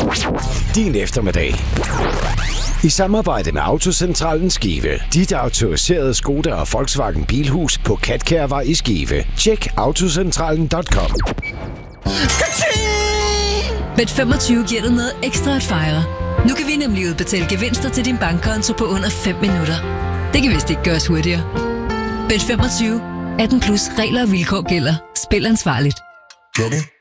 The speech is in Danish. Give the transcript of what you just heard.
din eftermiddag. I samarbejde med Autocentralen Skive. Dit autoriserede Skoda og Volkswagen Bilhus på Katkærvej i Skive. Tjek autocentralen.com. Bet25 giver dig noget ekstra at fejre. Nu kan vi nemlig udbetale gevinster til din bankkonto på under 5 minutter. Det kan vist ikke gøres hurtigere. Bet25. 18+ regler og vilkår gælder. Spil ansvarligt.